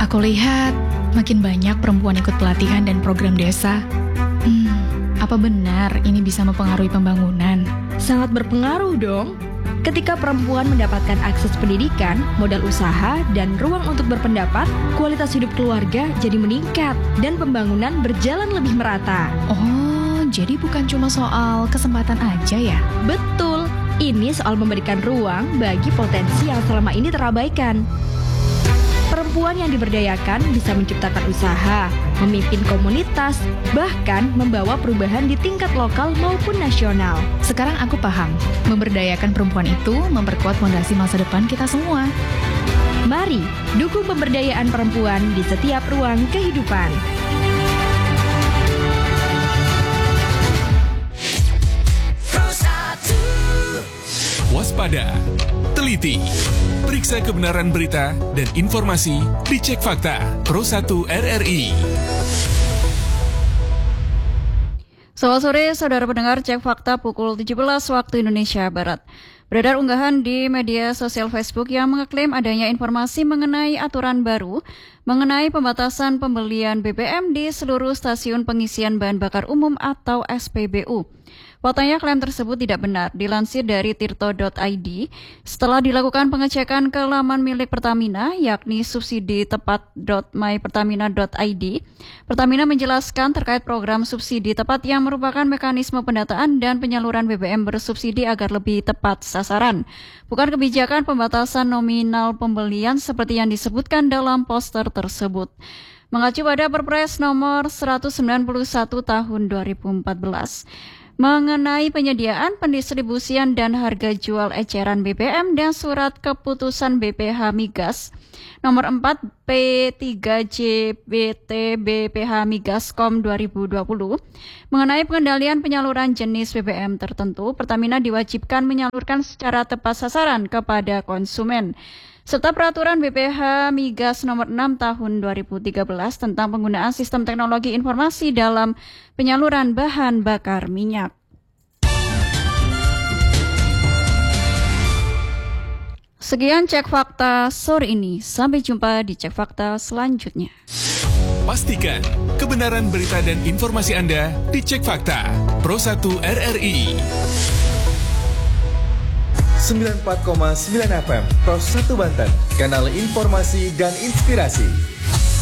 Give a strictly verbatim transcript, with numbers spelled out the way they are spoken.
Aku lihat makin banyak perempuan ikut pelatihan dan program desa. Hmm, apa benar ini bisa mempengaruhi pembangunan? Sangat berpengaruh dong. Ketika perempuan mendapatkan akses pendidikan, modal usaha, dan ruang untuk berpendapat, kualitas hidup keluarga jadi meningkat dan pembangunan berjalan lebih merata. Oh, jadi bukan cuma soal kesempatan aja ya? Betul, ini soal memberikan ruang bagi potensi yang selama ini terabaikan. Perempuan yang diberdayakan bisa menciptakan usaha, memimpin komunitas, bahkan membawa perubahan di tingkat lokal maupun nasional. Sekarang aku paham, memberdayakan perempuan itu memperkuat fondasi masa depan kita semua. Mari dukung pemberdayaan perempuan di setiap ruang kehidupan. Waspada, teliti, periksa kebenaran berita dan informasi di Cek Fakta Pro satu R R I. Selamat sore, saudara pendengar Cek Fakta pukul tujuh belas waktu Indonesia Barat. Beredar unggahan di media sosial Facebook yang mengeklaim adanya informasi mengenai aturan baru mengenai pembatasan pembelian B B M di seluruh stasiun pengisian bahan bakar umum atau S P B U. Faktanya klaim tersebut tidak benar. Dilansir dari tirto dot i d, setelah dilakukan pengecekan ke laman milik Pertamina, yakni subsidi tepat dot my pertamina dot i d, Pertamina menjelaskan terkait program subsidi tepat yang merupakan mekanisme pendataan dan penyaluran B B M bersubsidi agar lebih tepat sasaran, bukan kebijakan pembatasan nominal pembelian seperti yang disebutkan dalam poster tersebut. Mengacu pada Perpres nomor seratus sembilan puluh satu tahun dua ribu empat belas mengenai penyediaan, pendistribusian, dan harga jual eceran B B M dan surat keputusan B P H Migas nomor empat P tiga J B T B P H Migaskom dua ribu dua puluh mengenai pengendalian penyaluran jenis B B M tertentu, Pertamina diwajibkan menyalurkan secara tepat sasaran kepada konsumen, serta peraturan B P H Migas nomor enam tahun dua ribu tiga belas tentang penggunaan sistem teknologi informasi dalam penyaluran bahan bakar minyak. Sekian Cek Fakta sore ini. Sampai jumpa di Cek Fakta selanjutnya. Pastikan kebenaran berita dan informasi Anda di Cek Fakta Pro satu R R I. sembilan puluh empat koma sembilan F M Pro satu Banten, kanal informasi dan inspirasi.